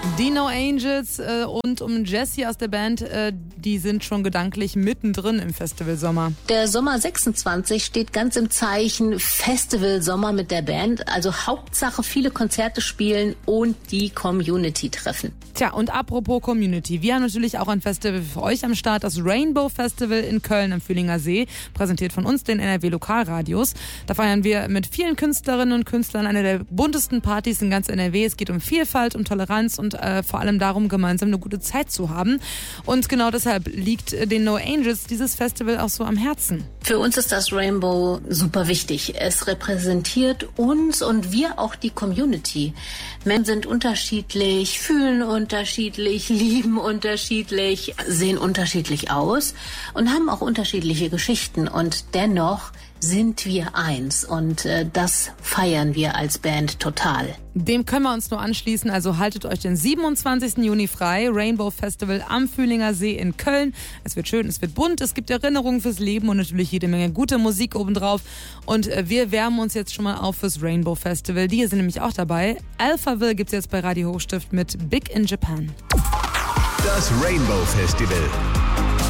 Die No Angels und um Jessie aus der Band, die sind schon gedanklich mittendrin im Festivalsommer. Der Sommer 26 steht ganz im Zeichen Festivalsommer mit der Band. Also Hauptsache viele Konzerte spielen und die Community treffen. Tja, und apropos Community, wir haben natürlich auch ein Festival für euch am Start, das Rainbow Festival in Köln am Fühlinger See, präsentiert von uns, den NRW Lokalradios. Da feiern wir mit vielen Künstlerinnen und Künstlern eine der buntesten Partys in ganz NRW. Es geht um Vielfalt, um Toleranz und vor allem darum, gemeinsam eine gute Zeit zu haben. Und genau deshalb liegt den No Angels dieses Festival auch so am Herzen. Für uns ist das Rainbow super wichtig. Es repräsentiert uns und wir auch die Community. Menschen sind unterschiedlich, fühlen unterschiedlich, lieben unterschiedlich, sehen unterschiedlich aus und haben auch unterschiedliche Geschichten. Und dennoch sind wir eins und das feiern wir als Band total. Dem können wir uns nur anschließen, also haltet euch den 27. Juni frei, Rainbow Festival am Fühlinger See in Köln. Es wird schön, es wird bunt, es gibt Erinnerungen fürs Leben und natürlich jede Menge gute Musik obendrauf. Und wir wärmen uns jetzt schon mal auf fürs Rainbow Festival. Die sind nämlich auch dabei. Alphaville gibt's jetzt bei Radio Hochstift mit Big in Japan. Das Rainbow Festival.